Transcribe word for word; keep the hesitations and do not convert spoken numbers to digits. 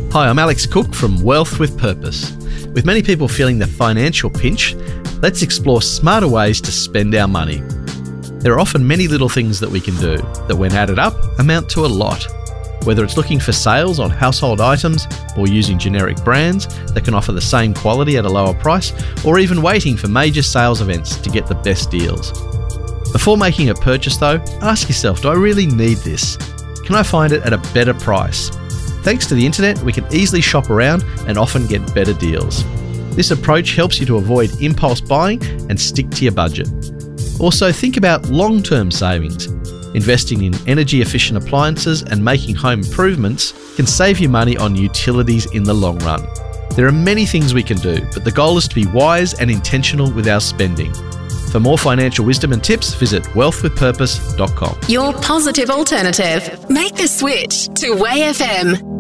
Hi, I'm Alex Cook from Wealth with Purpose. With many people feeling the financial pinch, let's explore smarter ways to spend our money. There are often many little things that we can do that, when added up, amount to a lot. Whether it's looking for sales on household items or using generic brands that can offer the same quality at a lower price, or even waiting for major sales events to get the best deals. Before making a purchase though, ask yourself, do I really need this? Can I find it at a better price? Thanks to the internet, we can easily shop around and often get better deals. This approach helps you to avoid impulse buying and stick to your budget. Also, think about long-term savings. Investing in energy-efficient appliances and making home improvements can save you money on utilities in the long run. There are many things we can do, but the goal is to be wise and intentional with our spending. For more financial wisdom and tips, visit wealth with purpose dot com. Your positive alternative. Make the switch to W A Y F M.